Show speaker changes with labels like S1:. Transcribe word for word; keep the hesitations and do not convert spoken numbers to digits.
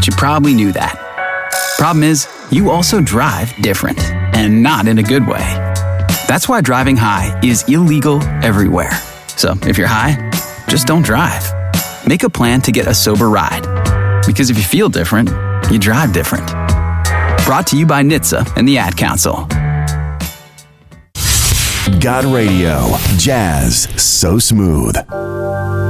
S1: but you probably knew that. Problem is, you also drive different, and not in a good way. That's why driving high is illegal everywhere. So if you're high, just don't drive. Make a plan to get a sober ride. Because if you feel different, you drive different. Brought to you by N H T S A and the Ad Council.
S2: God Radio. Jazz so smooth.